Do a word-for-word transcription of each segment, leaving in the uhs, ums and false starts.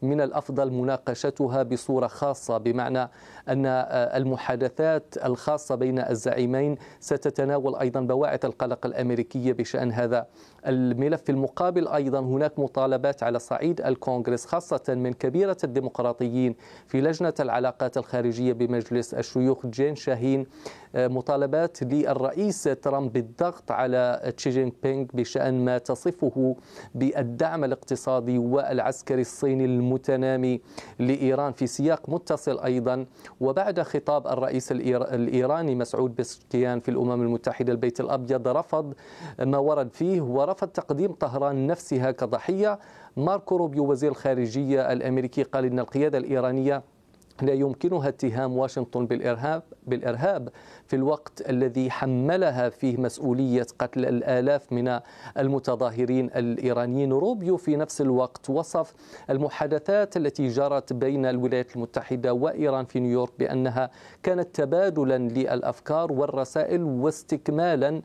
من الأفضل مناقشتها بصورة خاصة، بمعنى أن المحادثات الخاصة بين الزعيمين ستتناول أيضا بواعث القلق الأمريكية بشأن هذا الملف. في المقابل أيضا هناك مطالبات على صعيد الكونغرس خاصة من كبيرة الديمقراطيين في لجنة العلاقات الخارجية بمجلس الشيوخ جين شاهين، مطالبات للرئيس ترامب بالضغط على تشي جين بينغ بشأن ما تصفه بالدعم الاقتصادي والعسكري الصيني المتنامي لإيران في سياق متصل أيضا. وبعد خطاب الرئيس الإيراني مسعود بزشكيان في الأمم المتحدة البيت الأبيض رفض ما ورد فيه ورفض تقديم طهران نفسها كضحية. ماركو روبيو وزير الخارجية الأمريكي قال إن القيادة الإيرانية لا يمكنها اتهام واشنطن بالإرهاب بالإرهاب في الوقت الذي حملها فيه مسؤولية قتل الآلاف من المتظاهرين الإيرانيين. روبيو في نفس الوقت وصف المحادثات التي جرت بين الولايات المتحدة وإيران في نيويورك بأنها كانت تبادلا للأفكار والرسائل واستكمالا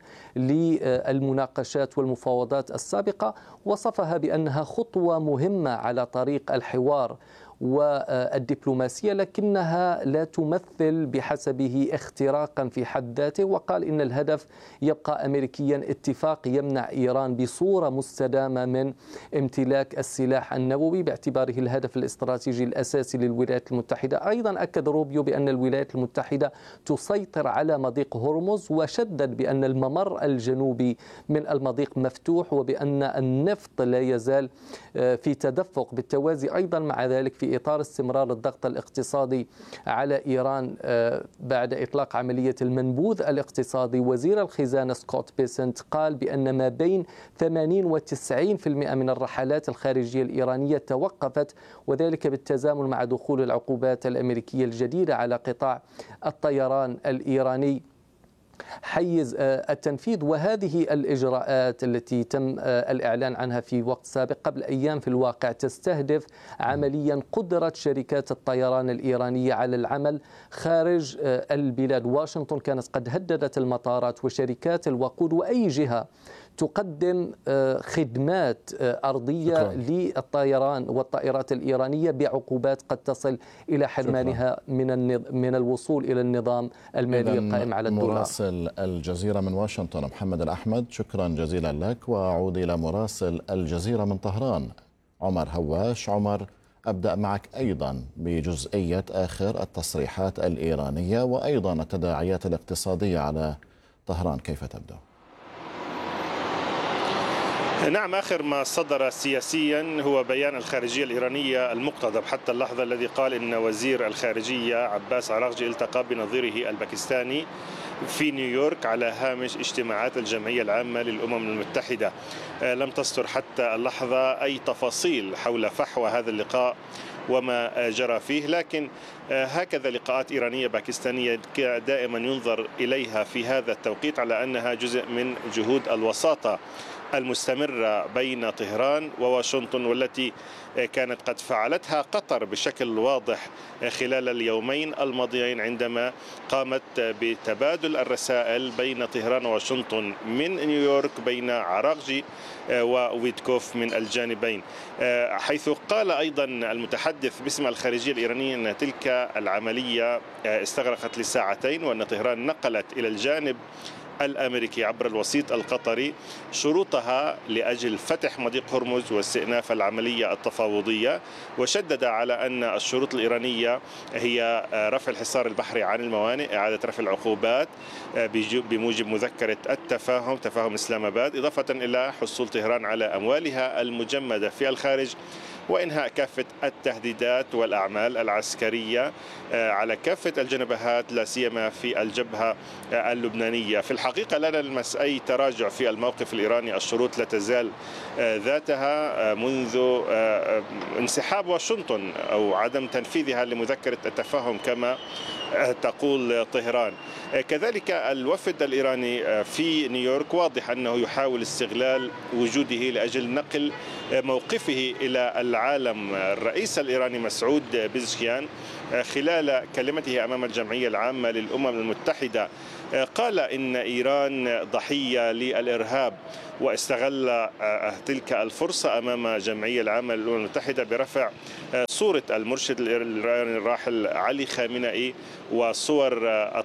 للمناقشات والمفاوضات السابقة. وصفها بأنها خطوة مهمة على طريق الحوار والدبلوماسية، لكنها لا تمثل بحسبه اختراقا في حد ذاته. وقال إن الهدف يبقى أمريكيا، اتفاق يمنع إيران بصورة مستدامة من امتلاك السلاح النووي باعتباره الهدف الاستراتيجي الأساسي للولايات المتحدة. أيضا أكد روبيو بأن الولايات المتحدة تسيطر على مضيق هرمز، وشدد بأن الممر الجنوبي من المضيق مفتوح وبأن النفط لا يزال في تدفق. بالتوازي أيضا مع ذلك في إطار استمرار الضغط الاقتصادي على إيران بعد إطلاق عملية المنبوذ الاقتصادي، وزير الخزانة سكوت بيسنت قال بأن ما بين ثمانين وتسعين بالمئة من الرحلات الخارجية الإيرانية توقفت، وذلك بالتزامن مع دخول العقوبات الأمريكية الجديدة على قطاع الطيران الإيراني حيز التنفيذ. وهذه الإجراءات التي تم الإعلان عنها في وقت سابق قبل أيام في الواقع تستهدف عمليا قدرة شركات الطيران الإيرانية على العمل خارج البلاد. واشنطن كانت قد هددت المطارات وشركات الوقود وأي جهة تقدم خدمات أرضية للطيران والطائرات الإيرانية بعقوبات قد تصل إلى حرمانها من من الوصول إلى النظام المالي القائم على الدولار. مراسل الجزيرة من واشنطن محمد الأحمد، شكرا جزيلا لك. وأعود إلى مراسل الجزيرة من طهران عمر هواش. عمر، أبدأ معك أيضا بجزئية آخر التصريحات الإيرانية وأيضا التداعيات الاقتصادية على طهران، كيف تبدأ؟ نعم، آخر ما صدر سياسيا هو بيان الخارجية الإيرانية المقتضب حتى اللحظة، الذي قال إن وزير الخارجية عباس عراقجي التقى بنظيره الباكستاني في نيويورك على هامش اجتماعات الجمعية العامة للأمم المتحدة. لم تصدر حتى اللحظة أي تفاصيل حول فحوى هذا اللقاء وما جرى فيه، لكن هكذا لقاءات إيرانية باكستانية دائما ينظر إليها في هذا التوقيت على أنها جزء من جهود الوساطة المستمرة بين طهران وواشنطن، والتي كانت قد فعلتها قطر بشكل واضح خلال اليومين الماضيين عندما قامت بتبادل الرسائل بين طهران وواشنطن من نيويورك بين عراقجي وويتكوف من الجانبين، حيث قال أيضا المتحدث باسم الخارجية الإيرانية أن تلك العملية استغرقت لساعتين، وأن طهران نقلت إلى الجانب الأمريكي عبر الوسيط القطري شروطها لأجل فتح مضيق هرمز واستئناف العملية التفاوضية، وشدد على أن الشروط الإيرانية هي رفع الحصار البحري عن الموانئ، إعادة رفع العقوبات بموجب مذكرة التفاهم تفاهم إسلام آباد، إضافة إلى حصول طهران على أموالها المجمدة في الخارج، وإنهاء كافة التهديدات والأعمال العسكرية على كافة الجنبهات لا سيما في الجبهة اللبنانية. في الحقيقة لا نلمس أي تراجع في الموقف الإيراني، الشروط لا تزال ذاتها منذ انسحاب واشنطن أو عدم تنفيذها لمذكرة التفاهم كما تقول طهران. كذلك الوفد الإيراني في نيويورك واضح أنه يحاول استغلال وجوده لأجل نقل موقفه إلى العالم. الرئيس الإيراني مسعود بزشكيان خلال كلمته أمام الجمعية العامة للأمم المتحدة قال إن إيران ضحية للإرهاب، واستغل تلك الفرصة أمام الجمعية العامة للأمم المتحدة برفع صورة المرشد الإيراني الراحل علي خامنئي وصور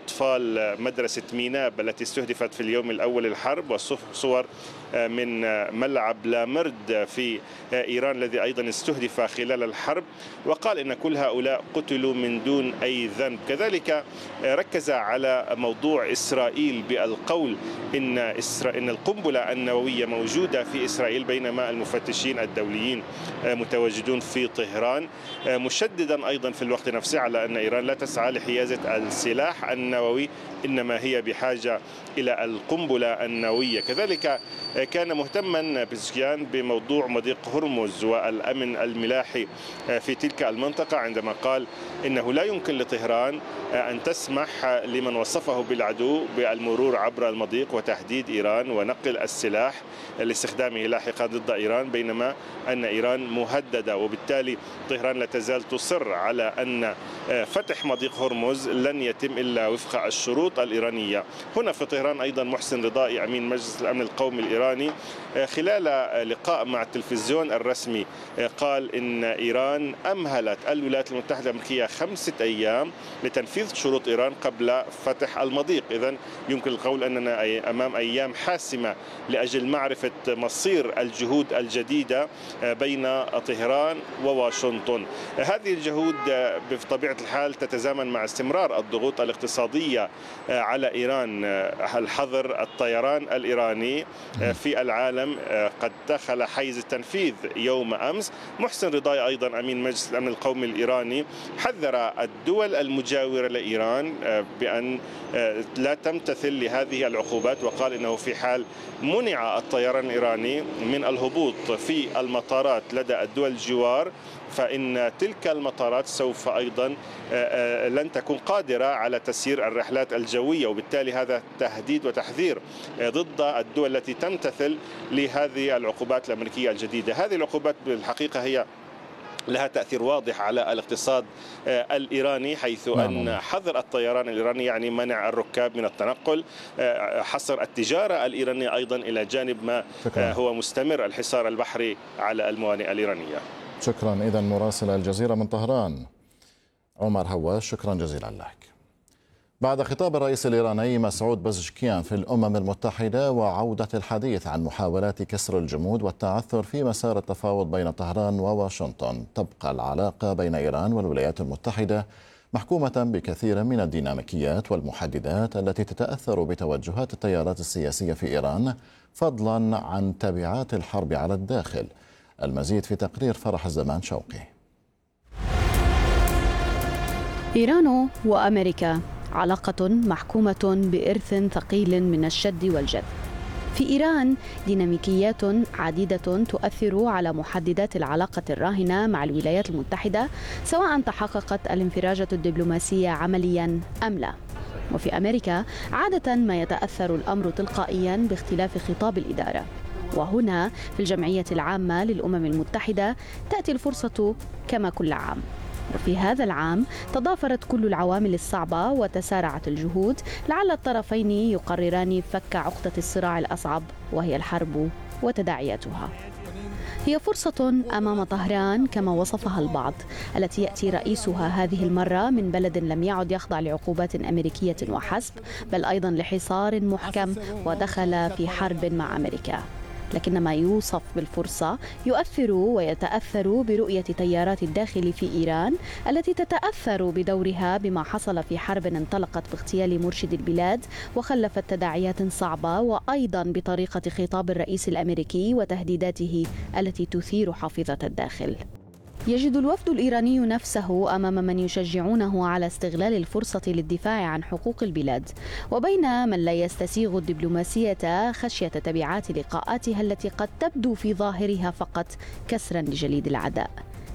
أطفال مدرسة ميناب التي استهدفت في اليوم الأول للحرب، وصور من ملعب لامرد في إيران الذي أيضا استهدف خلال الحرب، وقال إن كل هؤلاء قتلوا من دون أي ذنب. كذلك ركز على موضوع إسرائيل بالقول إن إسرا... إن القنبلة النووية موجودة في إسرائيل، بينما المفتشين الدوليين متواجدون في طهران، مشددا أيضا في الوقت نفسه على أن إيران لا تسعى لحيازة السلاح النووي، إنما هي بحاجة إلى القنبلة النووية. كذلك كان مهتما بزكيان بموضوع مضيق هرمز والأمن الملاحي في تلك المنطقة، عندما قال إنه لا يمكن لطهران أن تسمح لمن وصفه بالعدو بالمرور عبر المضيق وتهديد إيران ونقل السلاح لاستخدامه لاحقا ضد إيران، بينما أن إيران مهددة، وبالتالي طهران لا تزال تصر على أن فتح مضيق هرمز لن يتم إلا وفق الشروط الإيرانية. هنا في طهران أيضا محسن رضائي أمين مجلس الأمن القومي الإيراني خلال لقاء مع التلفزيون الرسمي قال إن إيران أمهلت الولايات المتحدة الأمريكية خمسة أيام لتنفيذ شروط إيران قبل فتح المضيق. إذن يمكن القول أننا أمام أيام حاسمة لأجل معرفة مصير الجهود الجديدة بين طهران وواشنطن. هذه الجهود بطبيعة الحال تتزامن مع استمرار الضغوط الاقتصادية على إيران. الحظر الطيران الإيراني في العالم قد دخل حيز التنفيذ يوم أمس. محسن رضاي أيضا أمين مجلس الأمن القومي الإيراني حذر الدول المجاورة لإيران بأن لا تمتثل لهذه العقوبات، وقال إنه في حال منع الطيران الإيراني من الهبوط في المطارات لدى الدول الجوار، فإن تلك المطارات سوف أيضا لن تكون قادرة على تسيير الرحلات الجوية، وبالتالي هذا تهديد وتحذير ضد الدول التي تمتثل لهذه العقوبات الأمريكية الجديدة. هذه العقوبات بالحقيقة هي لها تأثير واضح على الاقتصاد الإيراني، حيث أن حظر الطيران الإيراني يعني منع الركاب من التنقل، حصر التجارة الإيرانية أيضا، إلى جانب ما شكرا. هو مستمر الحصار البحري على الموانئ الإيرانية. شكرا. إذا مراسل الجزيرة من طهران عمر هواش، شكرا جزيلا لك. بعد خطاب الرئيس الإيراني مسعود بزشكيان في الأمم المتحدة وعودة الحديث عن محاولات كسر الجمود والتعثر في مسار التفاوض بين طهران وواشنطن، تبقى العلاقة بين إيران والولايات المتحدة محكومة بكثير من الديناميكيات والمحددات التي تتأثر بتوجهات التيارات السياسية في إيران، فضلا عن تبعات الحرب على الداخل. المزيد في تقرير فرح الزمان شوقي. إيران وأمريكا علاقة محكومة بإرث ثقيل من الشد والجذب. في إيران ديناميكيات عديدة تؤثر على محددات العلاقة الراهنة مع الولايات المتحدة، سواء تحققت الانفراجة الدبلوماسية عمليا أم لا. وفي أمريكا عادة ما يتأثر الأمر تلقائيا باختلاف خطاب الإدارة، وهنا في الجمعية العامة للأمم المتحدة تأتي الفرصة كما كل عام. وفي هذا العام تضافرت كل العوامل الصعبة وتسارعت الجهود لعل الطرفين يقرران فك عقدة الصراع الأصعب، وهي الحرب وتداعياتها. هي فرصة أمام طهران كما وصفها البعض، التي يأتي رئيسها هذه المرة من بلد لم يعد يخضع لعقوبات أمريكية وحسب، بل أيضا لحصار محكم ودخل في حرب مع أمريكا. لكن ما يوصف بالفرصة يؤثر ويتأثر برؤية تيارات الداخل في إيران، التي تتأثر بدورها بما حصل في حرب انطلقت باغتيال مرشد البلاد وخلفت تداعيات صعبة، وأيضا بطريقة خطاب الرئيس الأمريكي وتهديداته التي تثير حافظة الداخل. يجد الوفد الإيراني نفسه أمام من يشجعونه على استغلال الفرصة للدفاع عن حقوق البلاد، وبين من لا يستسيغ الدبلوماسية خشية تبعات لقاءاتها التي قد تبدو في ظاهرها فقط كسرا لجليد العداء.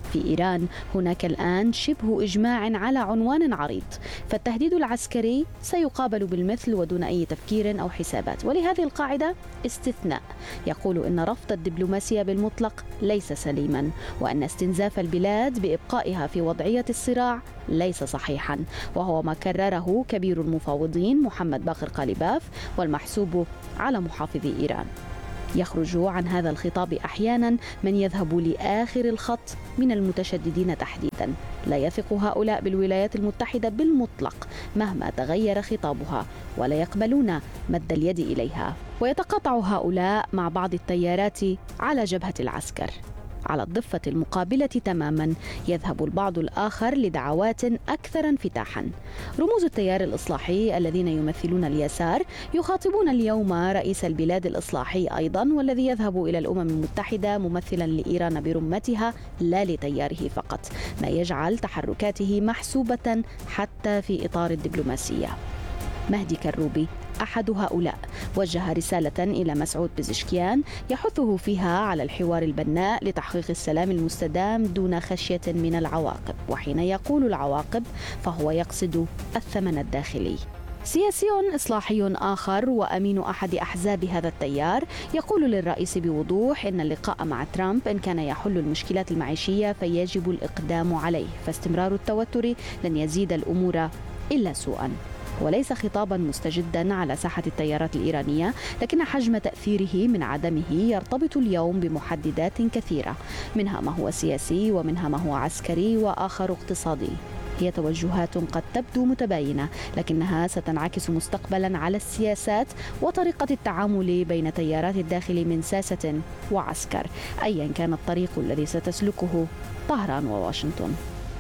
في إيران هناك الآن شبه إجماع على عنوان عريض، فالتهديد العسكري سيقابل بالمثل ودون أي تفكير أو حسابات. ولهذه القاعدة استثناء يقول إن رفض الدبلوماسية بالمطلق ليس سليما، وأن استنزاف البلاد بإبقائها في وضعية الصراع ليس صحيحا، وهو ما كرره كبير المفاوضين محمد باقر قالباف والمحسوب على محافظي إيران. يخرج عن هذا الخطاب أحيانا من يذهب لآخر الخط من المتشددين تحديدا. لا يثق هؤلاء بالولايات المتحدة بالمطلق مهما تغير خطابها، ولا يقبلون مد اليد إليها. ويتقاطع هؤلاء مع بعض التيارات على جبهة العسكر. على الضفة المقابلة تماما يذهب البعض الآخر لدعوات أكثر انفتاحا. رموز التيار الإصلاحي الذين يمثلون اليسار يخاطبون اليوم رئيس البلاد الإصلاحي أيضا، والذي يذهب إلى الأمم المتحدة ممثلا لإيران برمتها لا لتياره فقط، ما يجعل تحركاته محسوبة حتى في إطار الدبلوماسية. مهدي كروبي أحد هؤلاء وجه رسالة إلى مسعود بزشكيان يحثه فيها على الحوار البناء لتحقيق السلام المستدام دون خشية من العواقب، وحين يقول العواقب فهو يقصد الثمن الداخلي. سياسي إصلاحي آخر وأمين أحد أحزاب هذا التيار يقول للرئيس بوضوح إن اللقاء مع ترامب إن كان يحل المشكلات المعيشية فيجب الإقدام عليه، فاستمرار التوتر لن يزيد الأمور إلا سوءا. وليس خطابا مستجدا على ساحة التيارات الإيرانية، لكن حجم تأثيره من عدمه يرتبط اليوم بمحددات كثيرة، منها ما هو سياسي ومنها ما هو عسكري وآخر اقتصادي. هي توجهات قد تبدو متباينة، لكنها ستنعكس مستقبلا على السياسات وطريقة التعامل بين تيارات الداخل من ساسة وعسكر، أيا كان الطريق الذي ستسلكه طهران وواشنطن.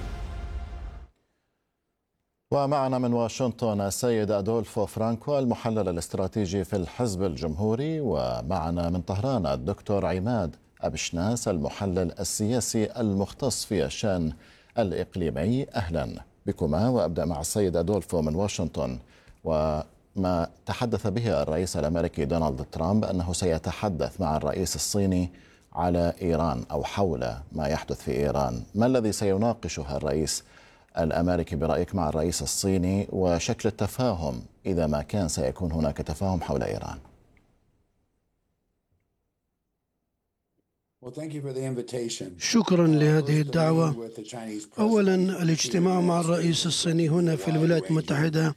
ومعنا من واشنطن السيد أدولفو فرانكو المحلل الاستراتيجي في الحزب الجمهوري، ومعنا من طهران الدكتور عماد أبشناس المحلل السياسي المختص في الشأن الإقليمي. أهلا بكما، وأبدأ مع السيد أدولفو من واشنطن. وما تحدث به الرئيس الأمريكي دونالد ترامب أنه سيتحدث مع الرئيس الصيني على إيران أو حول ما يحدث في إيران، ما الذي سيناقشه الرئيس الأمريكي برأيك مع الرئيس الصيني، وشكل التفاهم إذا ما كان سيكون هناك تفاهم حول إيران؟ شكرا لهذه الدعوة. أولا، الاجتماع مع الرئيس الصيني هنا في الولايات المتحدة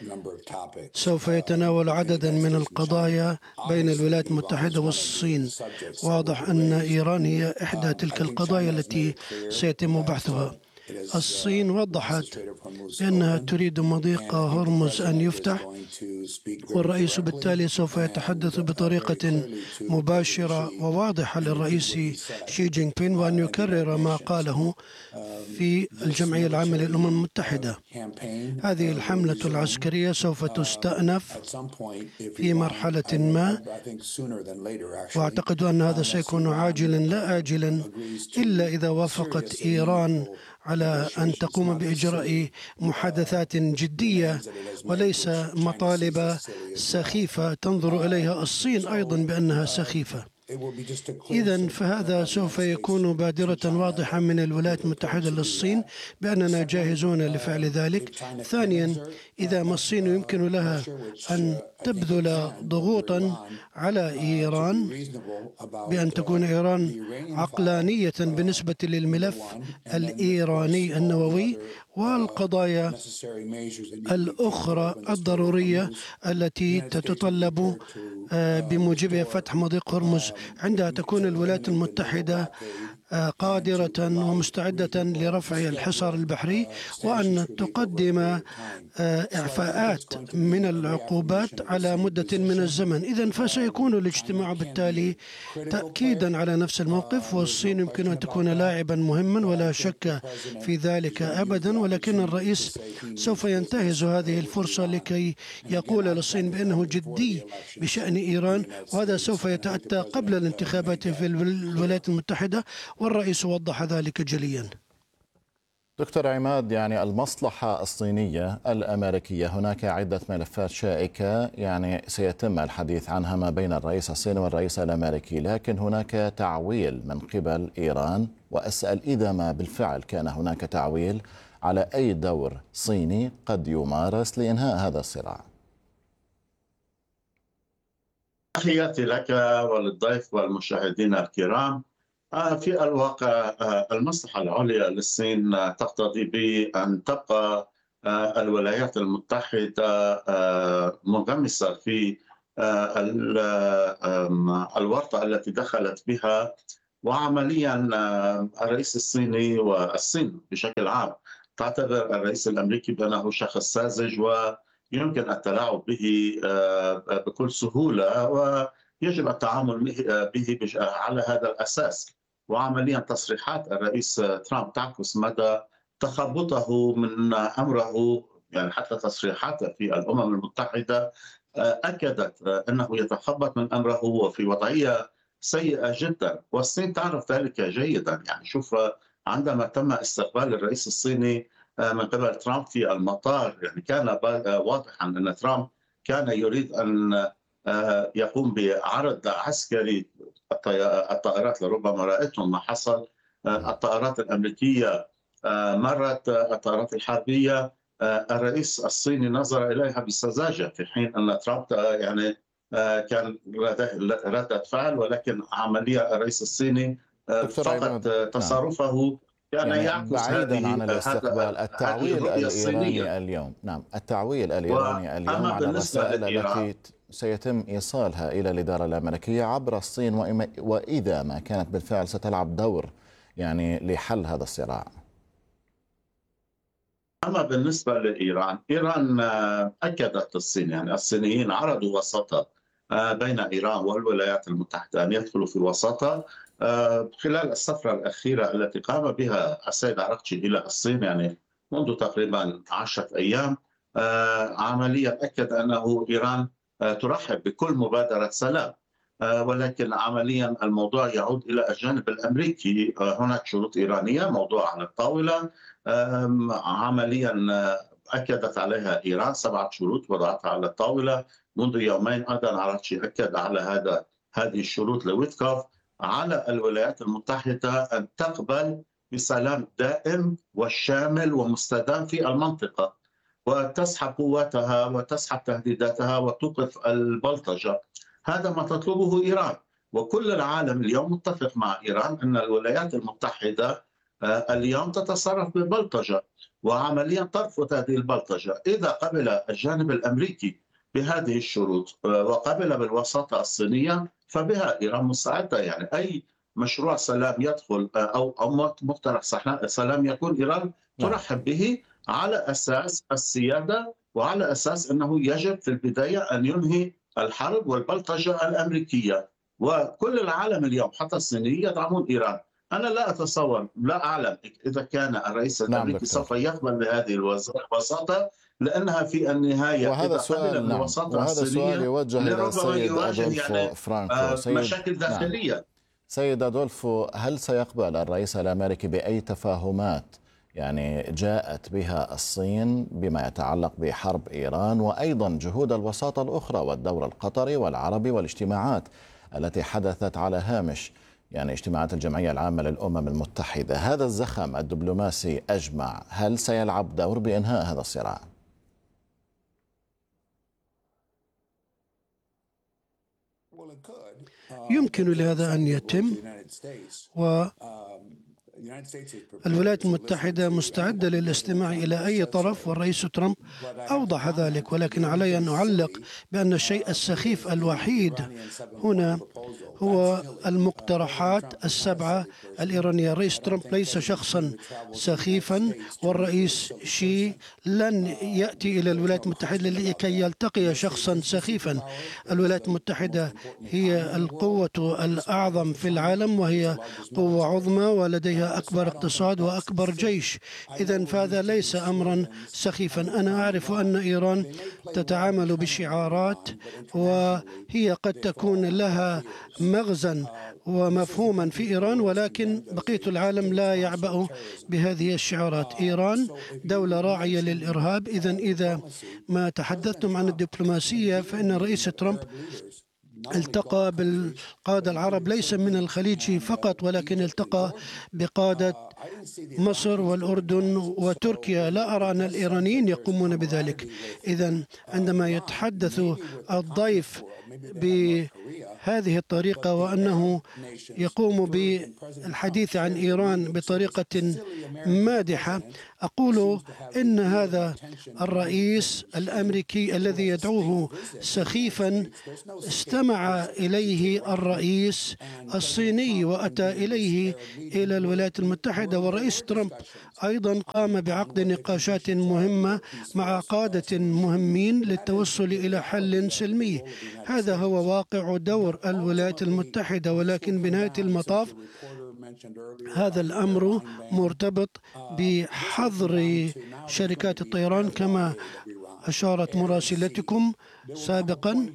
سوف يتناول عددا من القضايا بين الولايات المتحدة والصين. واضح أن إيران هي إحدى تلك القضايا التي سيتم بحثها. الصين وضحت بأنها تريد مضيق هرمز أن يفتح، والرئيس بالتالي سوف يتحدث بطريقة مباشرة وواضحة للرئيس شي جين بين، وأن يكرر ما قاله في الجمعية العامة للأمم المتحدة. هذه الحملة العسكرية سوف تستأنف في مرحلة ما، وأعتقد أن هذا سيكون عاجلا لا آجلا، إلا إذا وافقت إيران على أن تقوم بإجراء محادثات جدية وليس مطالب سخيفة تنظر إليها الصين أيضا بأنها سخيفة. إذن فهذا سوف يكون بادرة واضحة من الولايات المتحدة للصين بأننا جاهزون لفعل ذلك. ثانيا، إذا ما الصين يمكن لها أن تبذل ضغوطا على إيران بأن تكون إيران عقلانية بالنسبة للملف الإيراني النووي والقضايا الأخرى الضرورية التي تتطلب بموجبها فتح مضيق هرمز، عندها تكون الولايات المتحدة قادرة ومستعدة لرفع الحصار البحري، وأن تقدم إعفاءات من العقوبات على مدة من الزمن. إذن فسيكون الاجتماع بالتالي تأكيدا على نفس الموقف، والصين يمكن أن تكون لاعبا مهما ولا شك في ذلك أبدا، ولكن الرئيس سوف ينتهز هذه الفرصة لكي يقول للصين بأنه جدي بشأن إيران، وهذا سوف يتأتى قبل الانتخابات في الولايات المتحدة، والرئيس وضح ذلك جليا. دكتور عماد، يعني المصلحة الصينية الأمريكية، هناك عدة ملفات شائكة يعني سيتم الحديث عنها ما بين الرئيس الصيني والرئيس الأمريكي، لكن هناك تعويل من قبل إيران، وأسأل إذا ما بالفعل كان هناك تعويل على أي دور صيني قد يمارس لإنهاء هذا الصراع. تحياتي لك وللضيف والمشاهدين الكرام. في الواقع المصلحة العليا للصين تقتضي بأن تبقى الولايات المتحدة منغمسة في الورطة التي دخلت بها، وعمليا الرئيس الصيني والصين بشكل عام تعتبر الرئيس الأمريكي بأنه شخص ساذج ويمكن التلاعب به بكل سهولة، ويجب التعامل به على هذا الأساس. وعمليا تصريحات الرئيس ترامب تعكس مدى تخبطه من أمره، يعني حتى تصريحاته في الأمم المتحدة أكدت أنه يتخبط من أمره وفي وضعية سيئة جدا، والصين تعرف ذلك جيدا. يعني شوف، عندما تم استقبال الرئيس الصيني من قبل ترامب في المطار، يعني كان واضحا أن ترامب كان يريد أن يقوم بعرض عسكري. الطائرات لربما رأيتم ما حصل، الطائرات الأمريكية مرت، الطائرات الحربية الرئيس الصيني نظر إليها بسذاجة، في حين أن ترامب يعني كان ردة فعل، ولكن عملية الرئيس الصيني فقط تصرفه كان يعني يعكس بعيدا عن الاستقبال، التعويل الإيراني اليوم، نعم التعويل الإيراني اليوم على الرسائل التي سيتم إيصالها إلى الإدارة الأمريكية عبر الصين، وإذا ما كانت بالفعل ستلعب دور يعني لحل هذا الصراع. أما بالنسبة لإيران، إيران أكدت الصين، يعني الصينيين عرضوا وساطة بين إيران والولايات المتحدة أن يدخلوا في وساطة خلال السفرة الأخيرة التي قام بها السيد عراقجي إلى الصين، يعني منذ تقريبا عشرة أيام. عمليا أكد أنه إيران ترحب بكل مبادرة سلام، ولكن عمليا الموضوع يعود إلى الجانب الأمريكي. هناك شروط إيرانية موضوعة على الطاولة، عمليا أكدت عليها إيران سبعة شروط وضعتها على الطاولة منذ يومين. أيضا عراقجي أكد على هذا هذه الشروط لويتكوف. على الولايات المتحدة أن تقبل بسلام دائم وشامل ومستدام في المنطقة، وتسحب قواتها وتسحب تهديداتها وتوقف البلطجة. هذا ما تطلبه إيران، وكل العالم اليوم متفق مع إيران أن الولايات المتحدة اليوم تتصرف ببلطجة وعمليا ترفض هذه البلطجة. إذا قبل الجانب الأمريكي بهذه الشروط وقبل بالوساطة الصينية فبها إيران مستعدة. يعني أي مشروع سلام يدخل أو أو مقترح سلام يكون إيران ترحب به على أساس السيادة وعلى أساس أنه يجب في البداية أن ينهي الحرب والبلطجة الأمريكية. وكل العالم اليوم حتى الصينيين يدعمون إيران. أنا لا أتصور، لا أعلم إذا كان الرئيس الأمريكي سوف يقبل بهذه الوساطة، لأنها في النهاية وهذا سؤال نعم. وهذا سؤال يوجه إلى السيد أدولفو يعني فرانكو. سيد مشاكل داخلية. نعم. سيد أدولفو، هل سيقبل الرئيس الأمريكي بأي تفاهمات يعني جاءت بها الصين بما يتعلق بحرب إيران، وأيضا جهود الوساطة الأخرى والدور القطري والعربي والاجتماعات التي حدثت على هامش يعني اجتماعات الجمعية العامة للأمم المتحدة؟ هذا الزخم الدبلوماسي أجمع، هل سيلعب دور بإنهاء هذا الصراع؟ يمكن لهذا أن يتم، و الولايات المتحدة مستعدة للاستماع إلى أي طرف، والرئيس ترامب أوضح ذلك. ولكن علي أن أعلق بأن الشيء السخيف الوحيد هنا هو المقترحات السبعة الإيرانية. الرئيس ترامب ليس شخصا سخيفا، والرئيس شي لن يأتي إلى الولايات المتحدة لكي يلتقي شخصا سخيفا. الولايات المتحدة هي القوة الأعظم في العالم، وهي قوة عظمى ولديها أكبر اقتصاد وأكبر جيش. إذن فهذا ليس أمرا سخيفا. أنا أعرف أن إيران تتعامل بشعارات، وهي قد تكون لها مغزى ومفهوما في إيران، ولكن بقية العالم لا يعبأ بهذه الشعارات. إيران دولة راعية للإرهاب. إذن إذا ما تحدثتم عن الدبلوماسية، فإن الرئيس ترامب التقى بالقادة العرب ليس من الخليج فقط، ولكن التقى بقادة مصر والأردن وتركيا. لا أرى أن الإيرانيين يقومون بذلك. إذن عندما يتحدث الضيف بهذه الطريقة وأنه يقوم بالحديث عن إيران بطريقة مادحة، أقول إن هذا الرئيس الأمريكي الذي يدعوه سخيفا استمع إليه الرئيس الصيني وأتى إليه إلى الولايات المتحدة. والرئيس ترامب أيضا قام بعقد نقاشات مهمة مع قادة مهمين للتوصل إلى حل سلمي. هذا هو واقع دور الولايات المتحدة، ولكن بنهاية المطاف هذا الأمر مرتبط بحظر شركات الطيران كما أشارت مراسلتكم سابقا،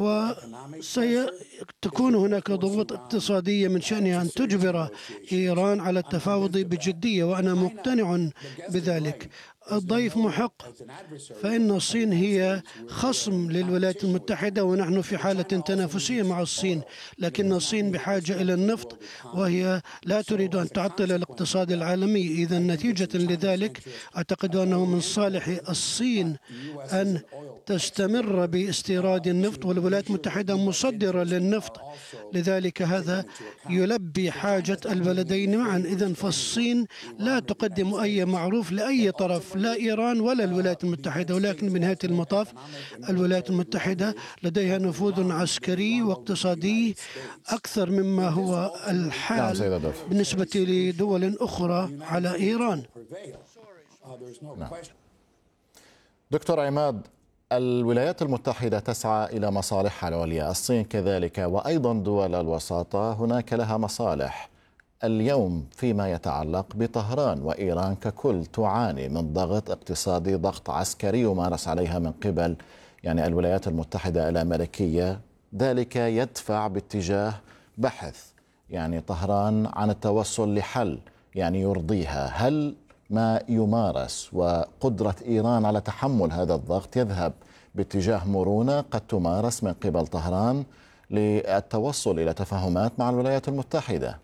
وستكون هناك ضغوط اقتصادية من شأنها أن تجبر إيران على التفاوض بجدية، وأنا مقتنع بذلك. الضيف محق، فإن الصين هي خصم للولايات المتحدة ونحن في حالة تنافسية مع الصين، لكن الصين بحاجة إلى النفط وهي لا تريد أن تعطل الاقتصاد العالمي. إذا نتيجة لذلك أعتقد أنه من صالح الصين أن تستمر باستيراد النفط، والولايات المتحدة مصدرة للنفط، لذلك هذا يلبي حاجة البلدين معا. إذن فالصين لا تقدم أي معروف لأي طرف، لا إيران ولا الولايات المتحدة، ولكن بنهاية المطاف الولايات المتحدة لديها نفوذ عسكري واقتصادي أكثر مما هو الحال بالنسبة لدول أخرى على إيران. نعم. دكتور عماد، الولايات المتحدة تسعى إلى مصالحها العليا، الصين كذلك، وأيضا دول الوساطة هناك لها مصالح. اليوم فيما يتعلق بطهران وإيران ككل تعاني من ضغط اقتصادي، ضغط عسكري يمارس عليها من قبل يعني الولايات المتحدة الأمريكية، ذلك يدفع باتجاه بحث يعني طهران عن التوصل لحل يعني يرضيها. هل ما يمارس وقدرة إيران على تحمل هذا الضغط يذهب باتجاه مرونة قد تمارس من قبل طهران للتوصل إلى تفاهمات مع الولايات المتحدة؟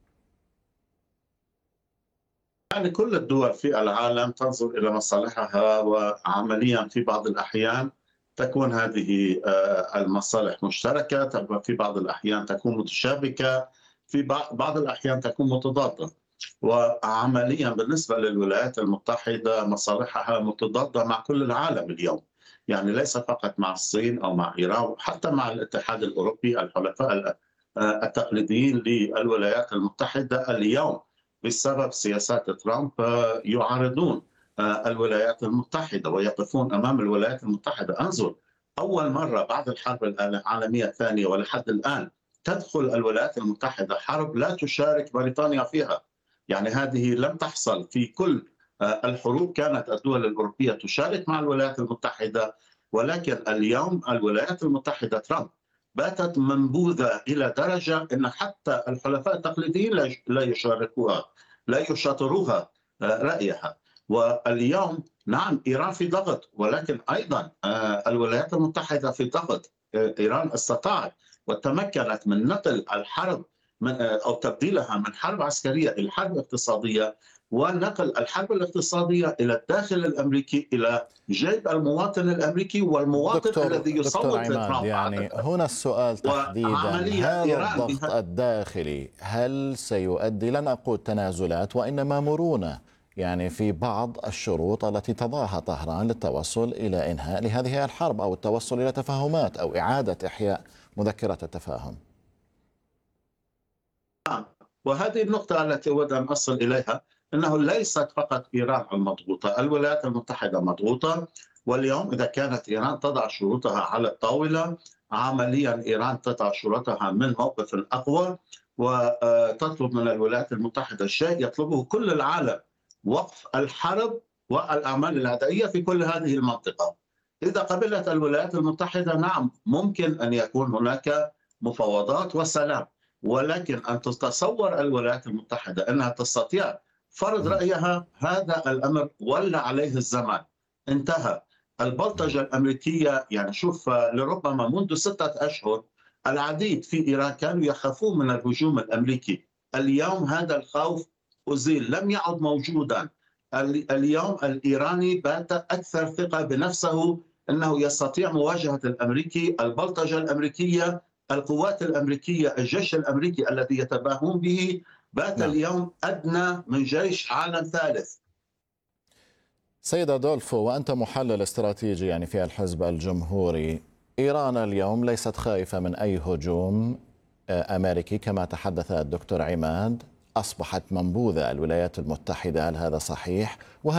يعني كل الدول في العالم تنظر إلى مصالحها، وعمليا في بعض الأحيان تكون هذه المصالح مشتركة، في بعض الأحيان تكون متشابكة، في بعض الأحيان تكون متضادة. وعمليا بالنسبة للولايات المتحدة مصالحها متضادة مع كل العالم اليوم، يعني ليس فقط مع الصين أو مع إيران، حتى مع الاتحاد الأوروبي. الحلفاء التقليديين للولايات المتحدة اليوم بسبب سياسات ترامب يعارضون الولايات المتحدة ويقفون أمام الولايات المتحدة. انظر، أول مرة بعد الحرب العالمية الثانية ولحد الآن تدخل الولايات المتحدة حرب لا تشارك بريطانيا فيها. يعني هذه لم تحصل في كل الحروب، كانت الدول الأوروبية تشارك مع الولايات المتحدة، ولكن اليوم الولايات المتحدة ترامب باتت منبوذة إلى درجة أن حتى الحلفاء التقليديين لا يشاركوها، لا يشاطروها رأيها. واليوم نعم إيران في ضغط، ولكن أيضا الولايات المتحدة في ضغط. إيران استطاعت وتمكنت من نقل الحرب من أو تبديلها من حرب عسكرية إلى حرب اقتصادية، ونقل الحرب الاقتصادية إلى الداخل الأمريكي، إلى جيب المواطن الأمريكي والمواطن دكتور الذي يصوت لترامب. يعني هنا السؤال تحديدا، هذا الضغط الداخلي هل سيؤدي، لن أقول تنازلات وإنما مرونة يعني في بعض الشروط التي تضعها طهران للتوصل إلى إنهاء لهذه الحرب أو التوصل إلى تفاهمات أو إعادة إحياء مذكرة التفاهم؟ وهذه النقطة التي أود أن أصل إليها، أنه ليست فقط إيران المضغوطة، الولايات المتحدة مضغوطة. واليوم إذا كانت إيران تضع شروطها على الطاولة، عمليا إيران تضع شروطها من موقف أقوى وتطلب من الولايات المتحدة شيء يطلبه كل العالم: وقف الحرب والأعمال العدائية في كل هذه المنطقة. إذا قبلت الولايات المتحدة نعم ممكن أن يكون هناك مفاوضات وسلام، ولكن أن تتصور الولايات المتحدة أنها تستطيع فرض رأيها، هذا الأمر ولى عليه الزمان، انتهى. البلطجة الأمريكية يعني شوف، لربما منذ ستة أشهر العديد في إيران كانوا يخافون من الهجوم الأمريكي. اليوم هذا الخوف أزيل، لم يعد موجودا. اليوم الإيراني بات أكثر ثقة بنفسه أنه يستطيع مواجهة الأمريكي، البلطجة الأمريكية، القوات الأمريكية، الجيش الأمريكي الذي يتباهون به بات نعم. اليوم أدنى من جيش عالم ثالث. سيد أدولفو، وأنت محلل استراتيجي يعني في الحزب الجمهوري، إيران اليوم ليست خائفة من أي هجوم أمريكي كما تحدث الدكتور عماد، أصبحت منبوذة الولايات المتحدة، هل هذا صحيح؟